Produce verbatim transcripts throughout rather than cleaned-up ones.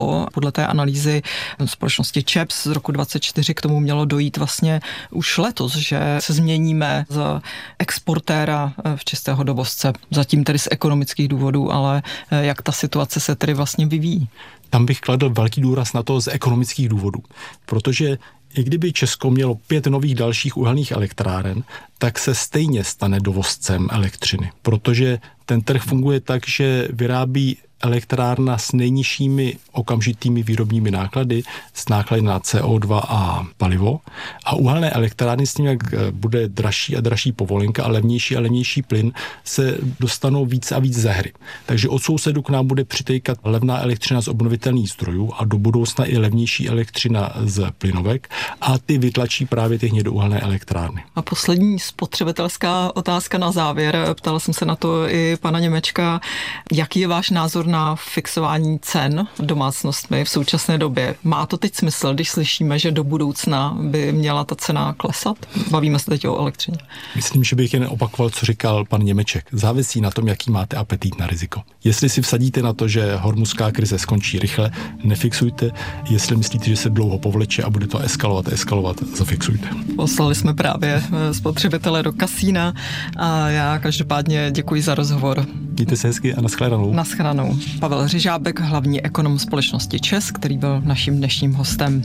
Podle té analýzy společnosti ČEPS z roku dvacet čtyři k tomu mělo dojít vlastně už letos, že se změníme z exportéra v čistého dovozce. Zatím tedy z ekonomických důvodů, ale jak ta situace se tedy vlastně vyvíjí? Tam bych kladl velký důraz na to z ekonomických důvodů, protože i kdyby Česko mělo pět nových dalších uhelných elektráren, tak se stejně stane dovozcem elektřiny, protože ten trh funguje tak, že vyrábí elektrárna s nejnižšími okamžitými výrobními náklady, s náklady na C O dva a palivo. A uhelné elektrárny s tím, jak bude dražší a dražší povolenka a levnější a levnější plyn, se dostanou víc a víc ze hry. Takže od sousedu k nám bude přitékat levná elektřina z obnovitelných zdrojů a do budoucna i levnější elektřina z plynovek a ty vytlačí právě ty hnědouhelné elektrárny. A poslední spotřebitelská otázka na závěr. Ptala jsem se na to i pana Němečka. Jaký je váš názor na fixování cen domácnostmi v současné době? Má to teď smysl, když slyšíme, že do budoucna by měla ta cena klesat? Bavíme se teď o elektřině. Myslím, že bych jen opakoval, co říkal pan Němeček. Závisí na tom, jaký máte apetit na riziko. Jestli si vsadíte na to, že hormuzská krize skončí rychle, nefixujte. Jestli myslíte, že se dlouho povleče a bude to eskalovat, eskalovat, zafixujte. Poslali jsme právě spotřebitele do kasína a já každopádně děkuji za rozhovor. Mějte se hezky a naschledanou. Naschledanou. Pavel Řežábek, hlavní ekonom společnosti ČEZ, který byl naším dnešním hostem.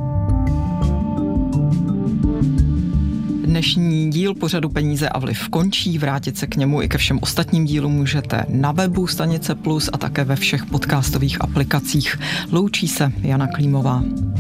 Dnešní díl pořadu Peníze a vliv končí. Vrátit se k němu i ke všem ostatním dílům můžete na webu Stanice Plus a také ve všech podcastových aplikacích. Loučí se Jana Klímová.